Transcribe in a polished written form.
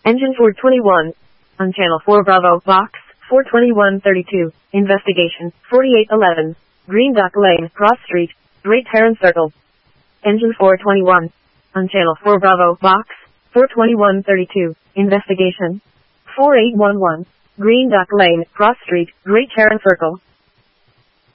Engine 421. On Channel 4 Bravo, Box 42132. Investigation 4811. Green Duck Lane, Cross Street, Great Heron Circle. Engine 421. On Channel 4 Bravo, Box 42132. Investigation 4811. Green Duck Lane, Cross Street, Great Heron Circle.